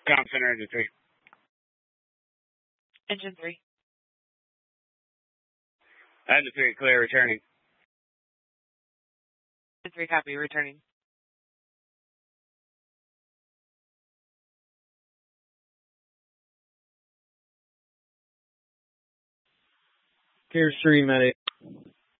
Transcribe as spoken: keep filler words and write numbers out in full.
Comm Center, Engine three. Engine three. Engine three, clear, returning. Engine three, copy, returning. Gear three, medic.